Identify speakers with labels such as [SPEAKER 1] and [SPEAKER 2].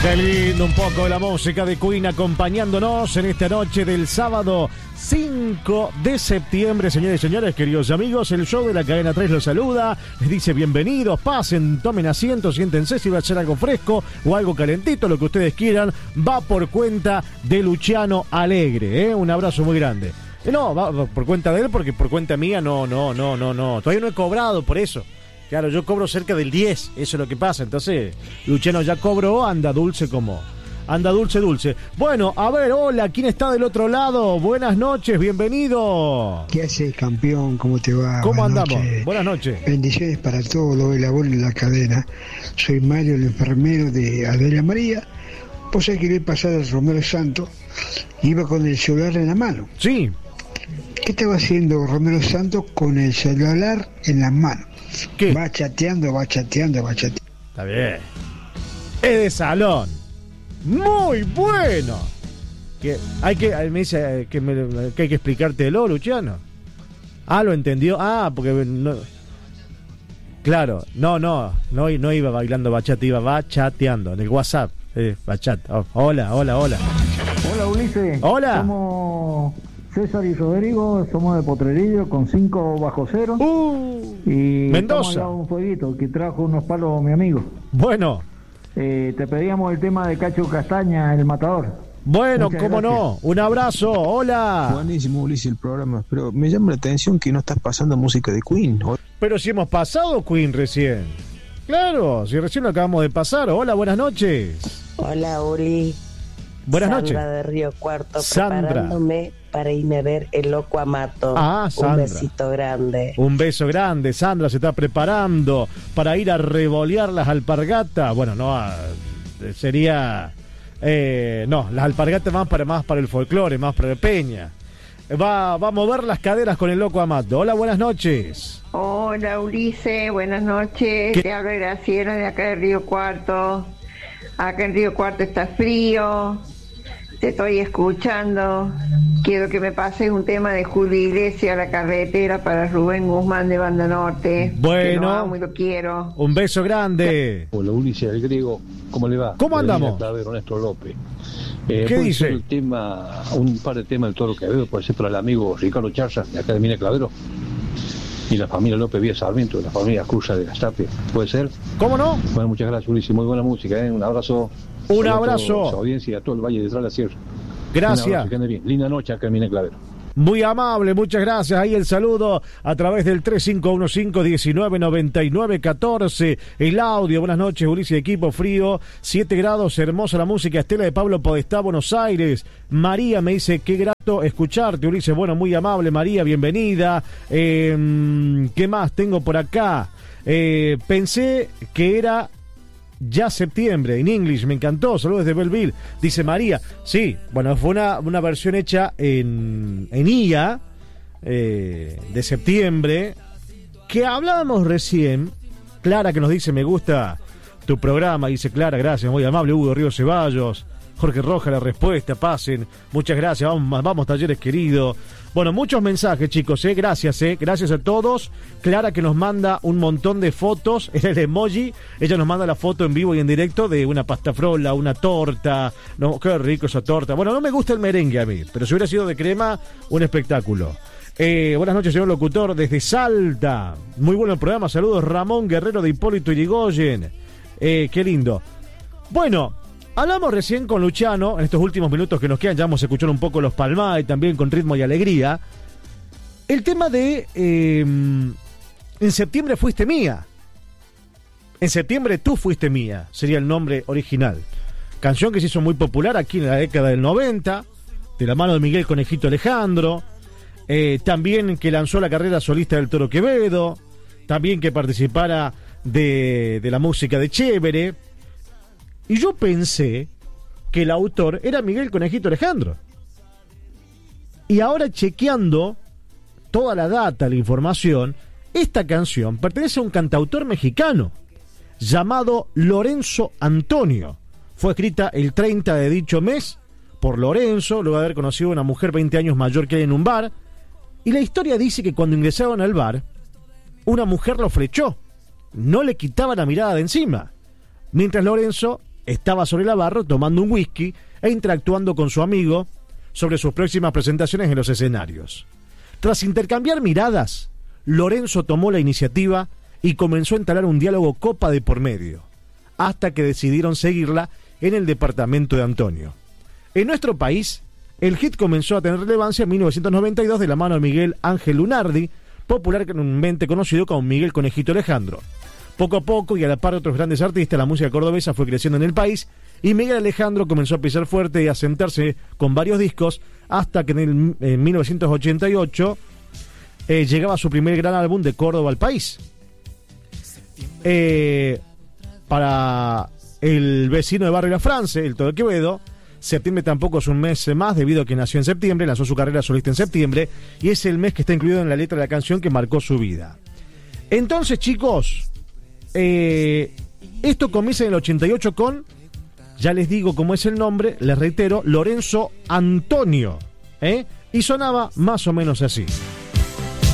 [SPEAKER 1] Qué lindo un poco de la música de Queen acompañándonos en esta noche del sábado 5 de septiembre. Señores y señores, queridos amigos, el show de la Cadena 3 los saluda, les dice bienvenidos, pasen, tomen asiento, siéntense, si va a ser algo fresco o algo calentito, lo que ustedes quieran, va por cuenta de Luciano Alegre, un abrazo muy grande. No, va por cuenta de él, porque por cuenta mía no, todavía no he cobrado por eso. Claro, yo cobro cerca del 10, eso es lo que pasa. Entonces, Luciano ya cobró, anda dulce. Bueno, a ver, hola, ¿quién está del otro lado? Buenas noches, bienvenido.
[SPEAKER 2] ¿Qué haces, campeón? ¿Cómo te va?
[SPEAKER 1] ¿Cómo andamos? Buenas noches.
[SPEAKER 2] Bendiciones para todos los labores de la cadena. Soy Mario, el enfermero de Adela María. Vos sabés que le pasar al Romero Santos, iba con el celular en la mano.
[SPEAKER 1] Sí.
[SPEAKER 2] ¿Qué estaba haciendo Romero Santos con el celular en la mano?
[SPEAKER 1] ¿Qué?
[SPEAKER 2] Va chateando.
[SPEAKER 1] Está bien. Es de salón. Muy bueno. Me dice que hay que explicártelo, Luciano. Lo entendió. Porque no. Claro, no iba bailando bachata, iba bachateando en el WhatsApp. Bachata. Hola.
[SPEAKER 3] Hola, Ulises.
[SPEAKER 1] Hola.
[SPEAKER 3] Somos César y Rodrigo, somos de Potrerillo con 5 bajo cero. Y
[SPEAKER 1] Mendoza.
[SPEAKER 3] estamos al un fueguito que trajo unos palos mi amigo.
[SPEAKER 1] Bueno.
[SPEAKER 3] Te pedíamos el tema de Cacho Castaña, el matador.
[SPEAKER 1] Bueno,
[SPEAKER 3] Muchas
[SPEAKER 1] cómo
[SPEAKER 3] gracias.
[SPEAKER 1] no. Un abrazo. Hola.
[SPEAKER 4] Buenísimo, Ulises, el programa. Pero me llama la atención que no estás pasando música de Queen.
[SPEAKER 1] Pero si hemos pasado Queen recién. Claro, si recién lo acabamos de pasar. Hola, buenas noches.
[SPEAKER 5] Hola, Uli.
[SPEAKER 1] Buenas
[SPEAKER 5] Sandra
[SPEAKER 1] noches.
[SPEAKER 5] Sandra de Río Cuarto,
[SPEAKER 1] Sandra.
[SPEAKER 5] preparándome para irme a ver El Loco Amato.
[SPEAKER 1] Sandra.
[SPEAKER 5] Un besito grande.
[SPEAKER 1] Un beso grande. Sandra se está preparando para ir a revolear las alpargatas. Bueno, sería... las alpargatas más para el folclore, más para el peña. Va a mover las caderas con El Loco Amato. Hola, buenas noches.
[SPEAKER 6] Hola, Ulises, buenas noches.
[SPEAKER 1] ¿Qué?
[SPEAKER 6] Te habla Graciela de acá de Río Cuarto. Acá en Río Cuarto está frío. Te estoy escuchando. Quiero que me pases un tema de Julio Iglesias, La Carretera, para Rubén Guzmán de Banda Norte.
[SPEAKER 1] Bueno.
[SPEAKER 6] Que lo amo y lo quiero.
[SPEAKER 1] Un beso grande.
[SPEAKER 7] Hola, Ulises, el griego, ¿cómo le va?
[SPEAKER 1] ¿Cómo andamos?
[SPEAKER 7] Clavero, Néstor López.
[SPEAKER 1] ¿Qué dice?
[SPEAKER 7] Un par de temas del Toro Quevedo, puede ser para el amigo Ricardo Charza, de acá de Mina Clavero. Y la familia López Vía Sarmiento, la familia Cruz de Gastapia. ¿Puede ser?
[SPEAKER 1] ¿Cómo no?
[SPEAKER 7] Bueno, muchas gracias, Ulises. Muy buena música, ¿eh? Un abrazo.
[SPEAKER 1] Un
[SPEAKER 7] a
[SPEAKER 1] abrazo.
[SPEAKER 7] toda su audiencia y a todo el Valle detrás de la Sierra.
[SPEAKER 1] Gracias.
[SPEAKER 7] Un abrazo, que ande bien. Linda noche acá en Mina Clavero.
[SPEAKER 1] Muy amable, muchas gracias. Ahí el saludo a través del 3515-1999-14. El audio, buenas noches, Ulises, equipo frío, 7 grados, hermosa la música. Estela de Pablo Podestá, Buenos Aires. María me dice, qué grato escucharte, Ulises. Bueno, muy amable, María, bienvenida. ¿Qué más tengo por acá? Pensé que era ya septiembre, en English, me encantó, saludos de Belleville, dice María. Sí, bueno, fue una versión hecha en IA de septiembre, que hablábamos recién. Clara que nos dice, me gusta tu programa, dice Clara, gracias, muy amable. Hugo Río Ceballos, Jorge Roja, la respuesta, pasen, muchas gracias, vamos talleres querido. Bueno, muchos mensajes, chicos, gracias a todos. Clara que nos manda un montón de fotos, era el emoji, ella nos manda la foto en vivo y en directo de una pasta frola, una torta. No, qué rico esa torta. Bueno, no me gusta el merengue a mí, pero si hubiera sido de crema, un espectáculo. Buenas noches, señor locutor, desde Salta. Muy bueno el programa, saludos Ramón Guerrero de Hipólito Yrigoyen. Qué lindo. Bueno, hablamos recién con Luciano, en estos últimos minutos que nos quedan, ya vamos a escuchar un poco los Palmay, también con ritmo y alegría. El tema de En septiembre fuiste mía. En septiembre tú fuiste mía, sería el nombre original. Canción que se hizo muy popular aquí en la década del 90, de la mano de Miguel Conejito Alejandro. También que lanzó la carrera solista del Toro Quevedo. También que participara de la música de Chévere. Y yo pensé que el autor era Miguel Conejito Alejandro. Y ahora, chequeando toda la data, la información, esta canción pertenece a un cantautor mexicano llamado Lorenzo Antonio. Fue escrita el 30 de dicho mes por Lorenzo, luego de haber conocido a una mujer 20 años mayor que él en un bar. Y la historia dice que cuando ingresaron al bar, una mujer lo flechó, no le quitaba la mirada de encima, mientras Lorenzo estaba sobre la barra tomando un whisky e interactuando con su amigo sobre sus próximas presentaciones en los escenarios. Tras intercambiar miradas, Lorenzo tomó la iniciativa y comenzó a entablar un diálogo copa de por medio, hasta que decidieron seguirla en el departamento de Antonio. En nuestro país, el hit comenzó a tener relevancia en 1992 de la mano de Miguel Ángel Lunardi, popularmente conocido como Miguel Conejito Alejandro. Poco a poco y a la par de otros grandes artistas, la música cordobesa fue creciendo en el país y Miguel Alejandro comenzó a pisar fuerte y a sentarse con varios discos hasta que en 1988 llegaba su primer gran álbum de Córdoba al país. Para el vecino de Barrio La France, el Todo Quevedo, septiembre tampoco es un mes más debido a que nació en septiembre, lanzó su carrera solista en septiembre y es el mes que está incluido en la letra de la canción que marcó su vida. Entonces, chicos, esto comienza en el 88 con, ya les digo cómo es el nombre, les reitero, Lorenzo Antonio, y sonaba más o menos así.